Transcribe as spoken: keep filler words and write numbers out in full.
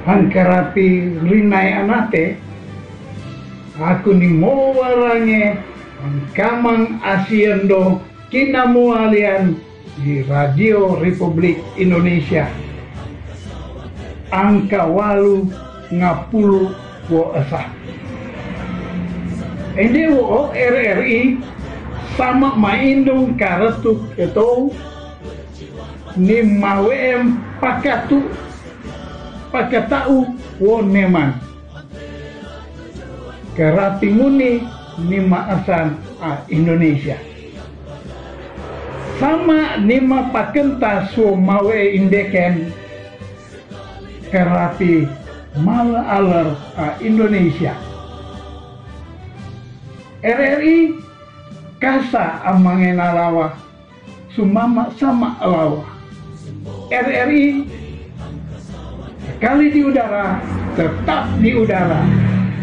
hangkarapi rinai anate aku ni mo warange kamang asiendo kinamualian di Radio Republik Indonesia angka walu ngapulu wo esa. Ini wo R R I sama maindung karatuk itu ni mawem pakatu pakatau wo neman karapinguni ni maasan a Indonesia sama nima pakenta so mawe indeken karapi mala alar a Indonesia. R R I kasa amangena lawa sumama sama lawa. R R I sekali di udara tetap di udara.